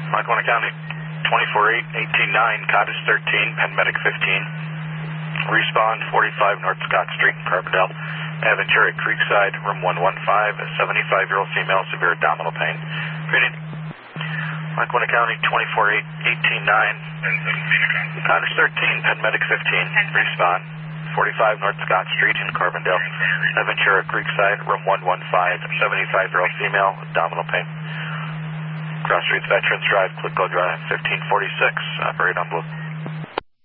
Lackawanna County, 24-8, 18-9, Cottage 13, Penn Medic 15. Respawn 45 North Scott Street in Carbondale. Aventura Creekside, room 115, a 75-year-old female, severe abdominal pain. Reading. Lackawanna County, 24-8, 18-9, Cottage 13, Penn Medic 15. Respawn 45 North Scott Street in Carbondale. Aventura Creekside, room 115, a 75-year-old female, abdominal pain. Cross Streets Veterans Drive, Clitco Drive, 1546. Operate on Blue.